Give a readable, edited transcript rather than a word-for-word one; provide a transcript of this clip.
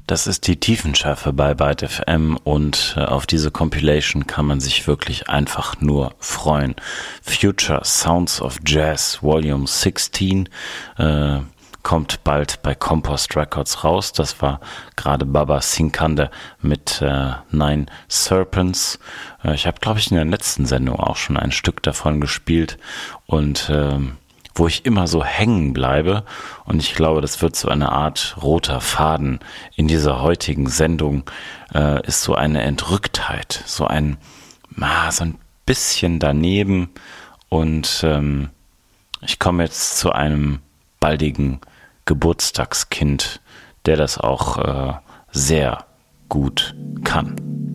Das ist die Tiefenschärfe bei Byte FM und auf diese Compilation kann man sich wirklich einfach nur freuen. Future Sounds of Jazz Volume 16 kommt bald bei Compost Records raus. Das war gerade Baba Sinkande mit Nine Serpents. Ich habe, glaube ich, in der letzten Sendung auch schon ein Stück davon gespielt und wo ich immer so hängen bleibe. Und ich glaube, das wird so eine Art roter Faden in dieser heutigen Sendung, ist so eine Entrücktheit, so ein bisschen daneben. Und ich komme jetzt zu einem baldigen Geburtstagskind, der das auch sehr gut kann.